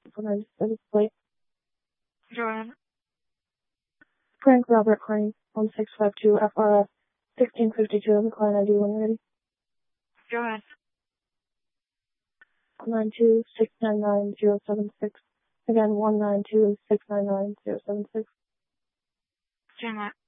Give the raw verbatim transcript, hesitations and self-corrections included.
for my license plate. Go ahead. Frank Robert Crane, one six five two F R F, sixteen fifty-two, the client I D when you're ready. Go ahead. one nine two, six nine nine, zero seven six. Again, one nine two, six nine nine, zero seven six. Stand by.